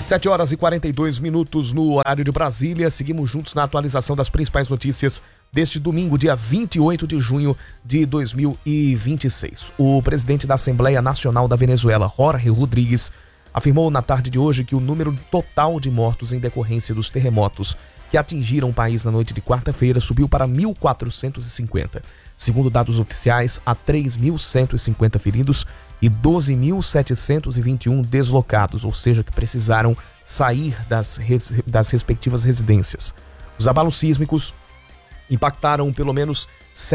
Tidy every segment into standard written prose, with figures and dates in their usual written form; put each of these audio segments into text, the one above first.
7h42 no horário de Brasília. Seguimos juntos na atualização das principais notícias deste domingo, dia 28 de junho de 2026. O presidente da Assembleia Nacional da Venezuela, Jorge Rodríguez, afirmou na tarde de hoje que o número total de mortos em decorrência dos terremotos que atingiram o país na noite de quarta-feira subiu para 1.450. Segundo dados oficiais, há 3.150 feridos e 12.721 deslocados, ou seja, que precisaram sair das respectivas residências. Os abalos sísmicos impactaram pelo menos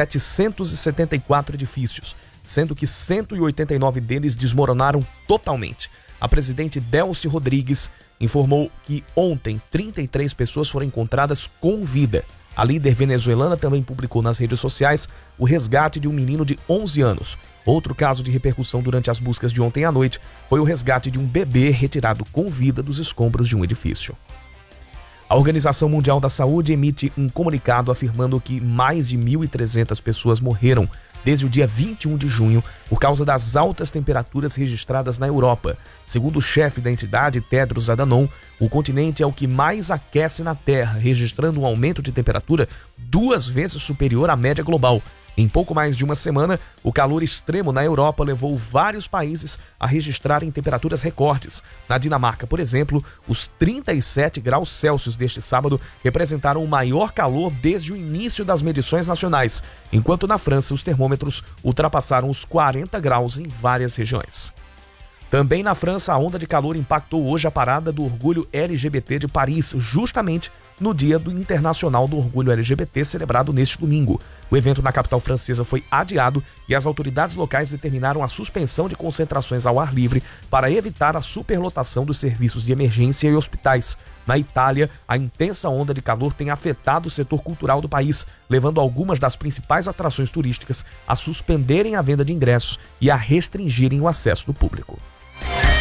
774 edifícios, sendo que 189 deles desmoronaram totalmente. A presidente Delcy Rodrigues informou que ontem 33 pessoas foram encontradas com vida. A líder venezuelana também publicou nas redes sociais o resgate de um menino de 11 anos. Outro caso de repercussão durante as buscas de ontem à noite foi o resgate de um bebê retirado com vida dos escombros de um edifício. A Organização Mundial da Saúde emite um comunicado afirmando que mais de 1.300 pessoas morreram desde o dia 21 de junho por causa das altas temperaturas registradas na Europa. Segundo o chefe da entidade, Tedros Adhanom, o continente é o que mais aquece na Terra, registrando um aumento de temperatura 2 vezes superior à média global. Em pouco mais de uma semana, o calor extremo na Europa levou vários países a registrarem temperaturas recordes. Na Dinamarca, por exemplo, os 37 graus Celsius deste sábado representaram o maior calor desde o início das medições nacionais, enquanto na França os termômetros ultrapassaram os 40 graus em várias regiões. Também na França, a onda de calor impactou hoje a parada do orgulho LGBT de Paris, justamente no Dia do Internacional do Orgulho LGBT, celebrado neste domingo. O evento na capital francesa foi adiado e as autoridades locais determinaram a suspensão de concentrações ao ar livre para evitar a superlotação dos serviços de emergência e hospitais. Na Itália, a intensa onda de calor tem afetado o setor cultural do país, levando algumas das principais atrações turísticas a suspenderem a venda de ingressos e a restringirem o acesso do público.